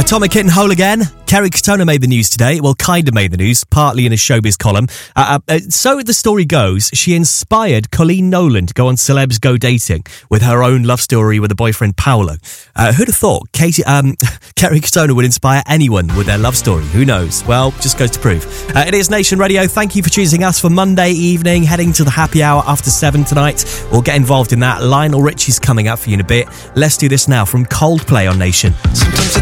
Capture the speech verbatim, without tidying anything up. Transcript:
Atomic Kitten Whole Again. Kerry Katona made the news today. Well, kind of made the news, partly in a showbiz column. Uh, uh, so the story goes, she inspired Colleen Nolan to go on Celebs Go Dating with her own love story with her boyfriend Paolo. Uh, who'd have thought Katie, um, Kerry Katona would inspire anyone with their love story? Who knows? Well, just goes to prove. Uh, it is Nation Radio. Thank you for choosing us for Monday evening, heading to the happy hour after seven tonight. We'll get involved in that. Lionel Richie's coming up for you in a bit. Let's do this now from Coldplay on Nation. Sometimes